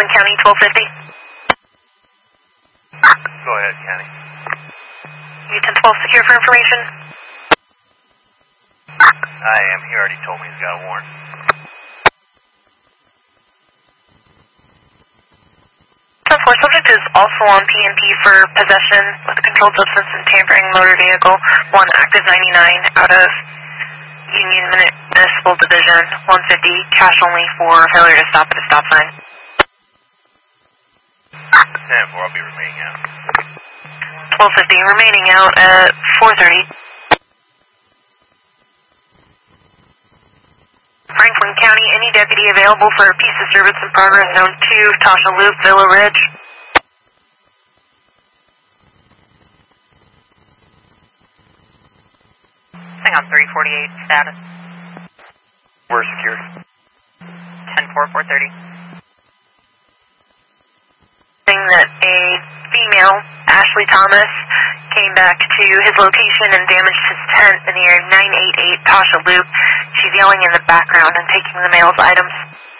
Franklin County, 1250. Go ahead, Kenny. You 1012 secure for information? I am. He already told me he's got a warrant. Subject is also on PNP for possession with a controlled substance and tampering motor vehicle, 1 active 99 out of Union Municipal Division, 150, cash only for failure to stop at a stop sign. 10-4, I'll be remaining out. 1250, remaining out at 430. Franklin County, any deputy available for a piece of service in progress, zone 2, Tasha Loop, Villa Ridge. Hang on, 348 status. We're secured. 10-4, 430. That a female, Ashley Thomas, came back to his location and damaged his tent in the area 988 Tasha Loop. She's yelling in the background and taking the male's items.